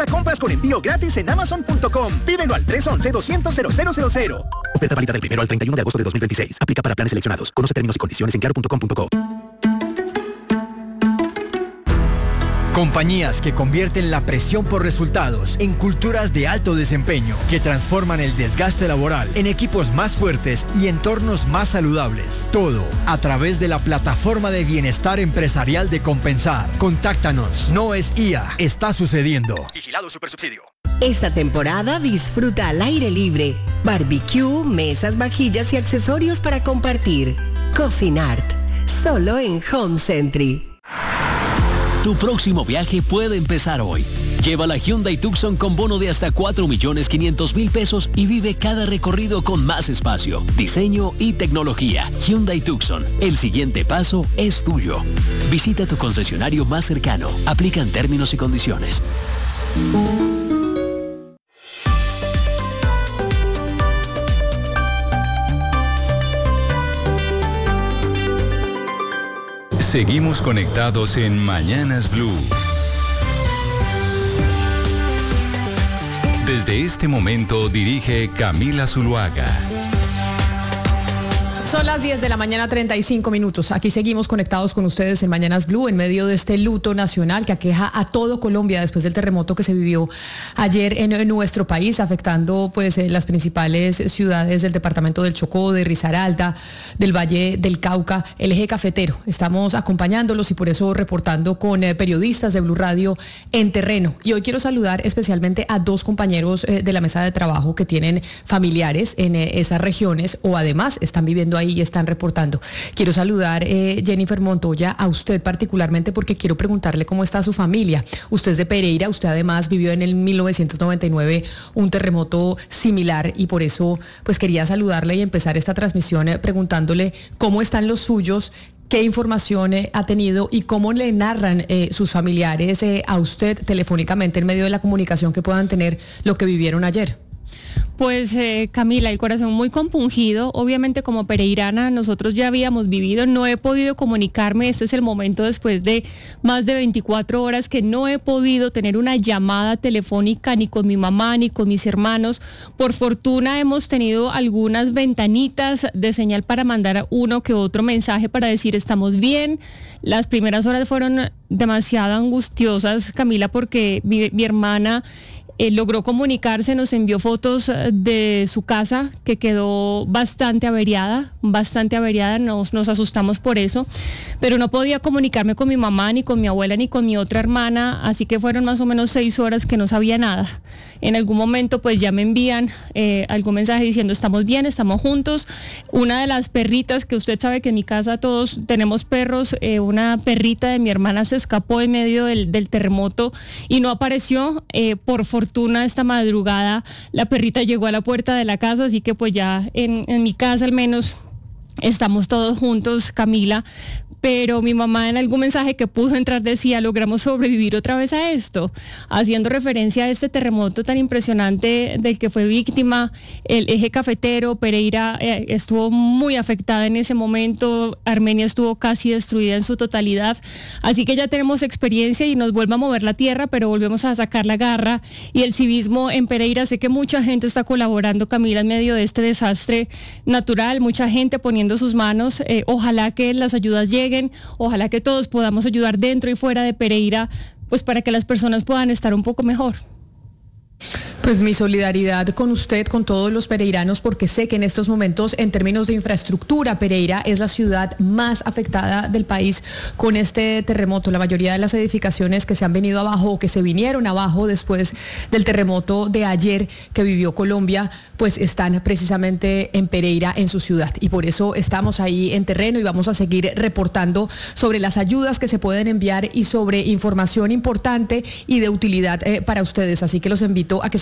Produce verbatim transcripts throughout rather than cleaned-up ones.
Acepta compras con envío gratis en amazon punto com. Pídelo al tres once, doscientos, cero cero cero cero. Oferta válida del primero al treinta y uno de agosto de dos mil veintiséis. Aplica para planes seleccionados. Conoce términos y condiciones en claro punto com punto co. Compañías que convierten la presión por resultados en culturas de alto desempeño, que transforman el desgaste laboral en equipos más fuertes y entornos más saludables. Todo a través de la plataforma de bienestar empresarial de Compensar. Contáctanos. No es I A, está sucediendo. Vigilado Supersubsidio. Esta temporada disfruta al aire libre. Barbecue, mesas, vajillas y accesorios para compartir. Cocinart. Solo en Home Century. Tu próximo viaje puede empezar hoy. Lleva la Hyundai Tucson con bono de hasta cuatro millones quinientos mil pesos y vive cada recorrido con más espacio, diseño y tecnología. Hyundai Tucson, el siguiente paso es tuyo. Visita tu concesionario más cercano. Aplican términos y condiciones. Seguimos conectados en Mañanas Blue. Desde este momento dirige Camila Zuluaga. Son las diez de la mañana, treinta y cinco minutos. Aquí seguimos conectados con ustedes en Mañanas Blue en medio de este luto nacional que aqueja a todo Colombia después del terremoto que se vivió ayer en, en nuestro país, afectando pues eh, las principales ciudades del departamento del Chocó, de Risaralda, del Valle del Cauca, el eje cafetero. Estamos acompañándolos y por eso reportando con eh, periodistas de Blue Radio en terreno. Y hoy quiero saludar especialmente a dos compañeros eh, de la mesa de trabajo que tienen familiares en eh, esas regiones o además están viviendo ahí y están reportando. Quiero saludar, eh, Jennifer Montoya, a usted particularmente porque quiero preguntarle cómo está su familia. Usted es de Pereira, usted además vivió en el mil novecientos noventa y nueve un terremoto similar y por eso pues quería saludarle y empezar esta transmisión eh, preguntándole cómo están los suyos, qué información eh, ha tenido y cómo le narran eh, sus familiares eh, a usted telefónicamente en medio de la comunicación que puedan tener lo que vivieron ayer. Pues eh, Camila, el corazón muy compungido, obviamente como pereirana nosotros ya habíamos vivido, no he podido comunicarme, este es el momento después de más de veinticuatro horas que no he podido tener una llamada telefónica ni con mi mamá ni con mis hermanos. Por fortuna hemos tenido algunas ventanitas de señal para mandar uno que otro mensaje para decir estamos bien. Las primeras horas fueron demasiado angustiosas, Camila, porque mi, mi hermana Eh, logró comunicarse, nos envió fotos de su casa que quedó bastante averiada, bastante averiada, nos, nos asustamos por eso, pero no podía comunicarme con mi mamá, ni con mi abuela, ni con mi otra hermana, así que fueron más o menos seis horas que no sabía nada. En algún momento pues ya me envían eh, algún mensaje diciendo estamos bien, estamos juntos. Una de las perritas, que usted sabe que en mi casa todos tenemos perros, eh, una perrita de mi hermana se escapó en medio del, del terremoto y no apareció, eh, por fortuna esta madrugada la perrita llegó a la puerta de la casa, así que pues ya en, en mi casa al menos estamos todos juntos, Camila. Pero mi mamá en algún mensaje que pudo entrar decía, logramos sobrevivir otra vez a esto, haciendo referencia a este terremoto tan impresionante del que fue víctima el eje cafetero. Pereira eh, estuvo muy afectada en ese momento, Armenia estuvo casi destruida en su totalidad, así que ya tenemos experiencia y nos vuelve a mover la tierra, pero volvemos a sacar la garra y el civismo en Pereira. Sé que mucha gente está colaborando, Camila, en medio de este desastre natural, mucha gente poniendo sus manos, eh, ojalá que las ayudas lleguen. Ojalá que todos podamos ayudar dentro y fuera de Pereira, pues para que las personas puedan estar un poco mejor. Pues mi solidaridad con usted, con todos los pereiranos, porque sé que en estos momentos, en términos de infraestructura, Pereira es la ciudad más afectada del país con este terremoto. La mayoría de las edificaciones que se han venido abajo o que se vinieron abajo después del terremoto de ayer que vivió Colombia, pues están precisamente en Pereira, en su ciudad. Y por eso estamos ahí en terreno y vamos a seguir reportando sobre las ayudas que se pueden enviar y sobre información importante y de utilidad eh, para ustedes. Así que los invito a que se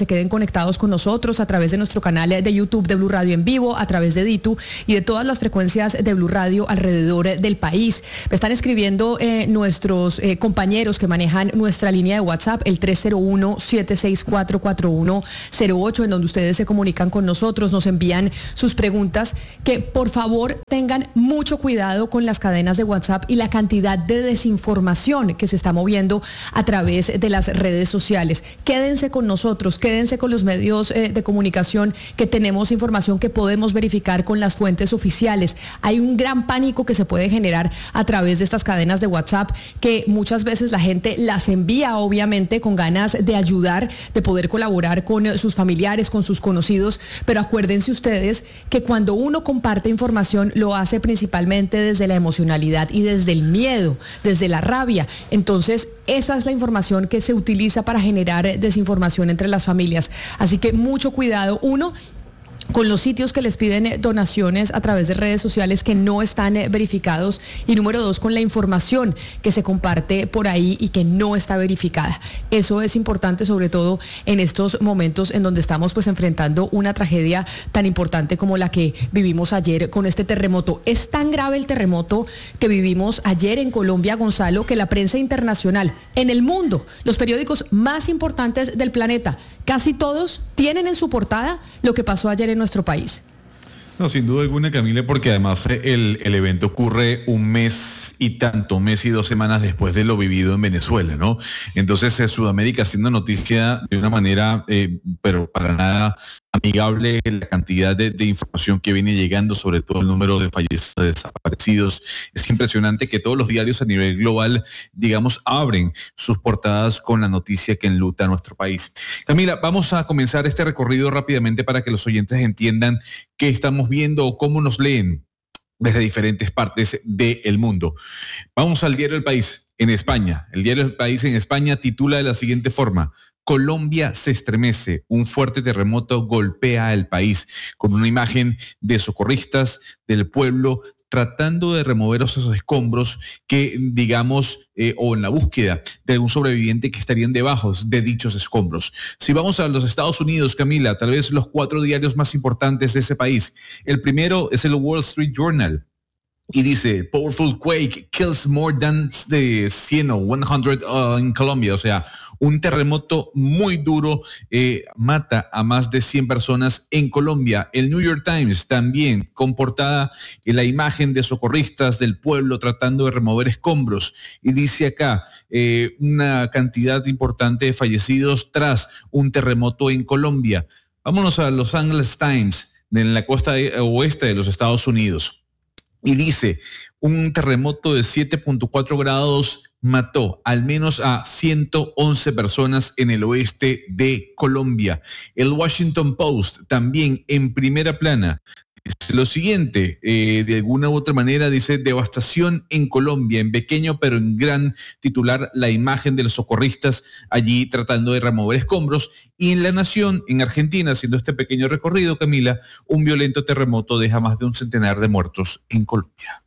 queden conectados con nosotros a través de nuestro canal de YouTube de Blue Radio en vivo, a través de Ditu y de todas las frecuencias de Blue Radio alrededor del país. Me están escribiendo eh, nuestros eh, compañeros que manejan nuestra línea de WhatsApp, el tres cero uno, siete seis cuatro, cuatro uno cero ocho, en donde ustedes se comunican con nosotros, nos envían sus preguntas, que por favor tengan mucho cuidado con las cadenas de WhatsApp y la cantidad de desinformación que se está moviendo a través de las redes sociales. Quédense con nosotros, quédense con los medios eh, de comunicación, que tenemos información que podemos verificar con las fuentes oficiales. Hay un gran pánico que se puede generar a través de estas cadenas de WhatsApp, que muchas veces la gente las envía obviamente con ganas de ayudar, de poder colaborar con sus familiares, con sus conocidos, pero acuérdense ustedes que cuando uno comparte información lo hace principalmente desde la emocionalidad y desde el miedo, desde la rabia. Entonces esa es la información que se utiliza para generar desinformación entre las familias. Así que mucho cuidado, uno, con los sitios que les piden donaciones a través de redes sociales que no están verificados, y número dos, con la información que se comparte por ahí y que no está verificada. Eso es importante, sobre todo en estos momentos en donde estamos pues enfrentando una tragedia tan importante como la que vivimos ayer con este terremoto. Es tan grave el terremoto que vivimos ayer en Colombia, Gonzalo, que la prensa internacional en el mundo, los periódicos más importantes del planeta, casi todos tienen en su portada lo que pasó ayer en nuestro país. No, sin duda alguna, Camila, porque además el, el evento ocurre un mes y tanto, mes y dos semanas después de lo vivido en Venezuela, ¿no? Entonces, eh, Sudamérica haciendo noticia de una manera, eh, pero para nada amigable, la cantidad de, de información que viene llegando, sobre todo el número de fallecidos, desaparecidos. Es impresionante que todos los diarios a nivel global, digamos, abren sus portadas con la noticia que enluta a nuestro país. Camila, vamos a comenzar este recorrido rápidamente para que los oyentes entiendan qué estamos viendo o cómo nos leen desde diferentes partes del mundo. Vamos al diario El País en España. El diario El País en España titula de la siguiente forma: Colombia se estremece, un fuerte terremoto golpea el país, con una imagen de socorristas del pueblo tratando de remover esos escombros que, digamos, eh, o en la búsqueda de algún sobreviviente que estarían debajo de dichos escombros. Si vamos a los Estados Unidos, Camila, tal vez los cuatro diarios más importantes de ese país. El primero es el Wall Street Journal. Y dice, powerful quake kills more than the cien o cien uh, en Colombia. O sea, un terremoto muy duro eh, mata a más de cien personas en Colombia. El New York Times también, con portada en la imagen de socorristas del pueblo tratando de remover escombros. Y dice acá, eh, una cantidad importante de fallecidos tras un terremoto en Colombia. Vámonos a Los Angeles Times, en la costa oeste de los Estados Unidos. Y dice, un terremoto de siete punto cuatro grados mató al menos a ciento once personas en el oeste de Colombia. El Washington Post también en primera plana dice lo siguiente, eh, de alguna u otra manera dice, devastación en Colombia, en pequeño pero en gran titular, la imagen de los socorristas allí tratando de remover escombros. Y en La Nación, en Argentina, haciendo este pequeño recorrido, Camila, un violento terremoto deja más de un centenar de muertos en Colombia.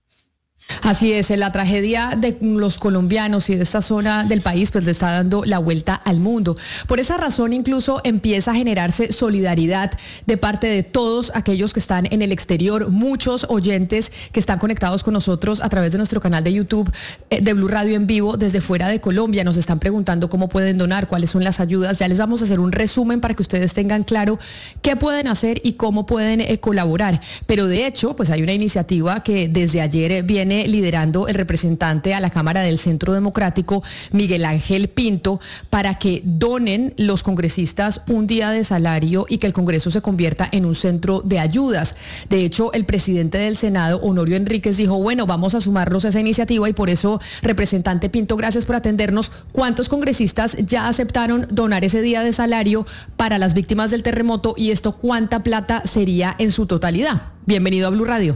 Así es, la tragedia de los colombianos y de esta zona del país pues le está dando la vuelta al mundo. Por esa razón incluso empieza a generarse solidaridad de parte de todos aquellos que están en el exterior, muchos oyentes que están conectados con nosotros a través de nuestro canal de YouTube eh, de Blue Radio en vivo desde fuera de Colombia. Nos están preguntando cómo pueden donar, cuáles son las ayudas. Ya les vamos a hacer un resumen para que ustedes tengan claro qué pueden hacer y cómo pueden eh, colaborar. Pero de hecho, pues hay una iniciativa que desde ayer eh, viene liderando el representante a la Cámara del Centro Democrático, Miguel Ángel Pinto, para que donen los congresistas un día de salario y que el Congreso se convierta en un centro de ayudas. De hecho, el presidente del Senado, Honorio Enríquez, dijo, bueno, vamos a sumarnos a esa iniciativa y por eso, representante Pinto, gracias por atendernos. ¿Cuántos congresistas ya aceptaron donar ese día de salario para las víctimas del terremoto y esto cuánta plata sería en su totalidad? Bienvenido a Blue Radio.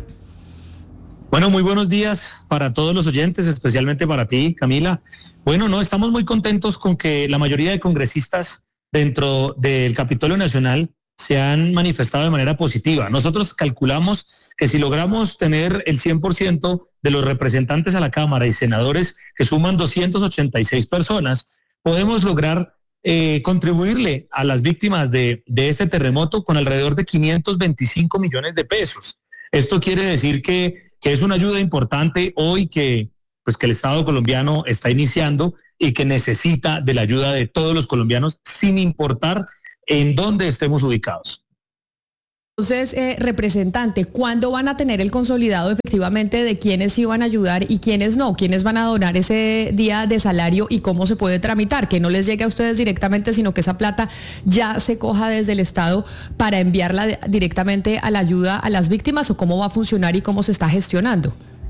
Bueno, muy buenos días para todos los oyentes, especialmente para ti, Camila. Bueno, no, estamos muy contentos con que la mayoría de congresistas dentro del Capitolio Nacional se han manifestado de manera positiva. Nosotros calculamos que si logramos tener el cien por ciento de los representantes a la Cámara y senadores, que suman doscientas ochenta y seis personas, podemos lograr eh, contribuirle a las víctimas de, de este terremoto con alrededor de quinientos veinticinco millones de pesos. Esto quiere decir que, que es una ayuda importante hoy que, pues que el Estado colombiano está iniciando y que necesita de la ayuda de todos los colombianos sin importar en dónde estemos ubicados. Entonces, eh, representante, ¿cuándo van a tener el consolidado efectivamente de quiénes iban a ayudar y quiénes no? ¿Quiénes van a donar ese día de salario y cómo se puede tramitar? Que no les llegue a ustedes directamente, sino que esa plata ya se coja desde el Estado para enviarla de, directamente a la ayuda a las víctimas, o cómo va a funcionar y cómo se está gestionando.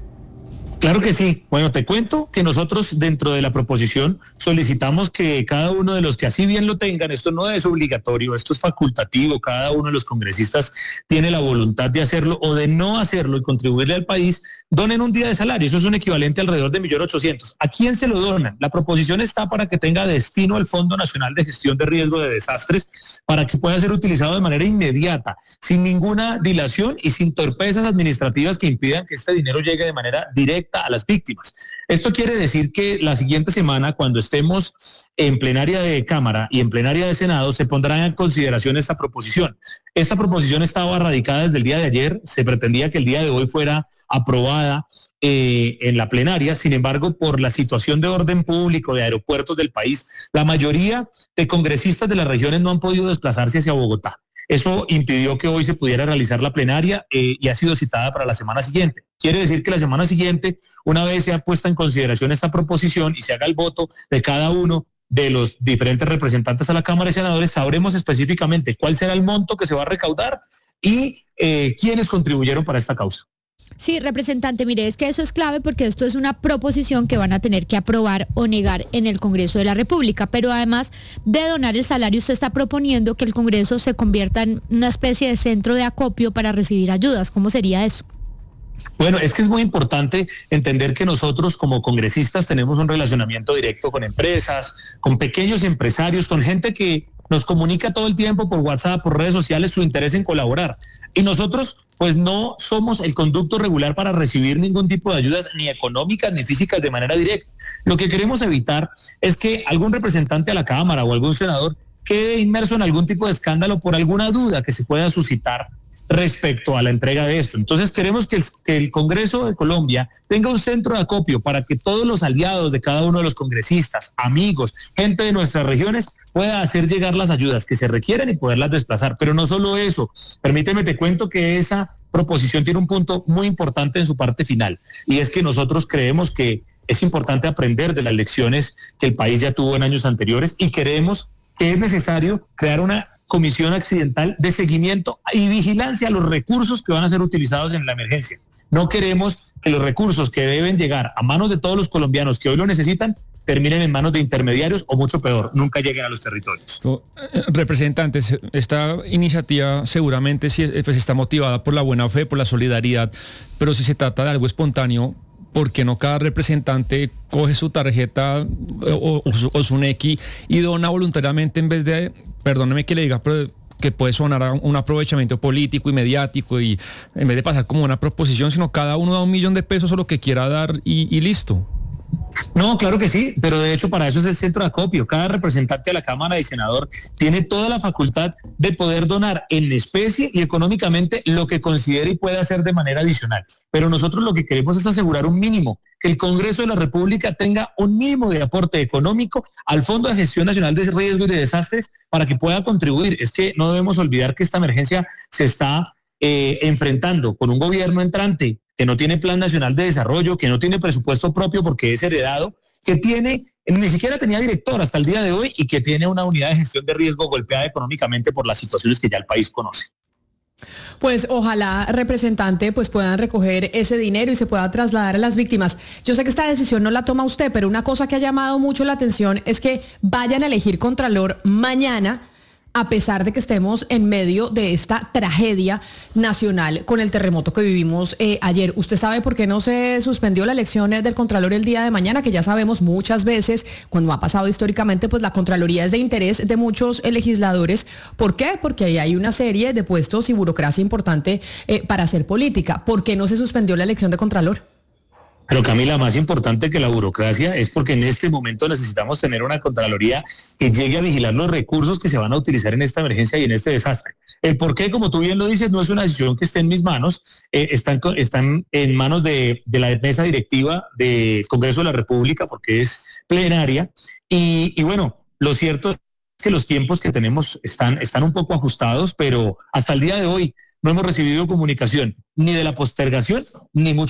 Claro que sí. Bueno, te cuento que nosotros dentro de la proposición solicitamos que cada uno de los que así bien lo tengan, esto no es obligatorio, esto es facultativo, cada uno de los congresistas tiene la voluntad de hacerlo o de no hacerlo y contribuirle al país, donen un día de salario, eso es un equivalente alrededor de un millón ochocientos mil. ¿A quién se lo donan? La proposición está para que tenga destino al Fondo Nacional de Gestión de Riesgo de Desastres, para que pueda ser utilizado de manera inmediata, sin ninguna dilación y sin torpezas administrativas que impidan que este dinero llegue de manera directa a las víctimas. Esto quiere decir que la siguiente semana, cuando estemos en plenaria de Cámara y en plenaria de Senado, se pondrá en consideración esta proposición. Esta proposición estaba radicada desde el día de ayer, se pretendía que el día de hoy fuera aprobada eh, en la plenaria. Sin embargo, por la situación de orden público de aeropuertos del país, la mayoría de congresistas de las regiones no han podido desplazarse hacia Bogotá. Eso impidió que hoy se pudiera realizar la plenaria eh, y ha sido citada para la semana siguiente. Quiere decir que la semana siguiente, una vez sea puesta en consideración esta proposición y se haga el voto de cada uno de los diferentes representantes a la Cámara de Senadores, sabremos específicamente cuál será el monto que se va a recaudar y eh, quiénes contribuyeron para esta causa. Sí, representante, mire, es que eso es clave porque esto es una proposición que van a tener que aprobar o negar en el Congreso de la República, pero además de donar el salario, usted está proponiendo que el Congreso se convierta en una especie de centro de acopio para recibir ayudas. ¿Cómo sería eso? Bueno, es que es muy importante entender que nosotros como congresistas tenemos un relacionamiento directo con empresas, con pequeños empresarios, con gente que nos comunica todo el tiempo por WhatsApp, por redes sociales, su interés en colaborar. Y nosotros, pues no somos el conducto regular para recibir ningún tipo de ayudas, ni económicas ni físicas de manera directa. Lo que queremos evitar es que algún representante a la Cámara o algún senador quede inmerso en algún tipo de escándalo por alguna duda que se pueda suscitar respecto a la entrega de esto. Entonces queremos que el, que el Congreso de Colombia tenga un centro de acopio para que todos los aliados de cada uno de los congresistas, amigos, gente de nuestras regiones pueda hacer llegar las ayudas que se requieren y poderlas desplazar. Pero no solo eso, permíteme te cuento que esa proposición tiene un punto muy importante en su parte final, y es que nosotros creemos que es importante aprender de las lecciones que el país ya tuvo en años anteriores y creemos que es necesario crear una comisión accidental de seguimiento y vigilancia a los recursos que van a ser utilizados en la emergencia. No queremos que los recursos que deben llegar a manos de todos los colombianos que hoy lo necesitan terminen en manos de intermediarios o, mucho peor, nunca lleguen a los territorios. Representantes, esta iniciativa seguramente sí, pues está motivada por la buena fe, por la solidaridad, pero si se trata de algo espontáneo, ¿por qué no cada representante coge su tarjeta o, o, su, o su N X y dona voluntariamente en vez de, perdóneme que le diga, pero que puede sonar a un aprovechamiento político y mediático, y en vez de pasar como una proposición, sino cada uno da un millón de pesos o lo que quiera dar y, y listo? No, claro que sí, pero de hecho para eso es el centro de acopio. Cada representante de la Cámara y senador tiene toda la facultad de poder donar en especie y económicamente lo que considere y pueda hacer de manera adicional. Pero nosotros lo que queremos es asegurar un mínimo, que el Congreso de la República tenga un mínimo de aporte económico al Fondo de Gestión Nacional de Riesgo y de Desastres para que pueda contribuir. Es que no debemos olvidar que esta emergencia se está eh, enfrentando con un gobierno entrante que no tiene plan nacional de desarrollo, que no tiene presupuesto propio porque es heredado, que tiene, ni siquiera tenía director hasta el día de hoy, y que tiene una unidad de gestión de riesgo golpeada económicamente por las situaciones que ya el país conoce. Pues ojalá, representante, pues puedan recoger ese dinero y se pueda trasladar a las víctimas. Yo sé que esta decisión no la toma usted, pero una cosa que ha llamado mucho la atención es que vayan a elegir contralor mañana, a pesar de que estemos en medio de esta tragedia nacional con el terremoto que vivimos eh, ayer. ¿Usted sabe por qué no se suspendió la elección del Contralor el día de mañana? Que ya sabemos muchas veces, cuando ha pasado históricamente, pues la Contraloría es de interés de muchos eh, legisladores. ¿Por qué? Porque ahí hay una serie de puestos y burocracia importante eh, para hacer política. ¿Por qué no se suspendió la elección de Contralor? Pero Camila, más importante que la burocracia es porque en este momento necesitamos tener una Contraloría que llegue a vigilar los recursos que se van a utilizar en esta emergencia y en este desastre. El por qué, como tú bien lo dices, no es una decisión que esté en mis manos, eh, están, están en manos de, de la mesa directiva del Congreso de la República porque es plenaria y, y bueno, lo cierto es que los tiempos que tenemos están, están un poco ajustados, pero hasta el día de hoy no hemos recibido comunicación ni de la postergación ni mucho